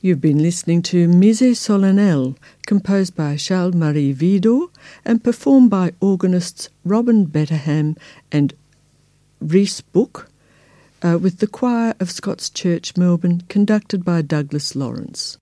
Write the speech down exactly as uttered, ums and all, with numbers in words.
You've been listening to Mise Solennelle, composed by Charles-Marie Widor and performed by organists Robin Betterham and Rhys Book, uh, with the choir of Scots Church, Melbourne, conducted by Douglas Lawrence.